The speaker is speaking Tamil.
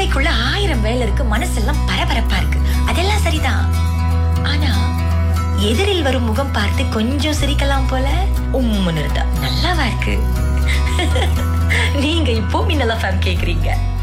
மூளைக்குள்ள 1000 வேலை இருக்கு, மனசெல்லாம் பரபரப்பா இருக்கு. அதெல்லாம் சரிதான். ஆனா எதிரில் வரும் முகம் பார்த்து கொஞ்சம் சிரிக்கலாம் போல உம்முன்னு இருந்தா நல்லாவா இருக்கு? நீங்க இப்போ மின்னல் எஃப்எம் கேக்குறீங்க.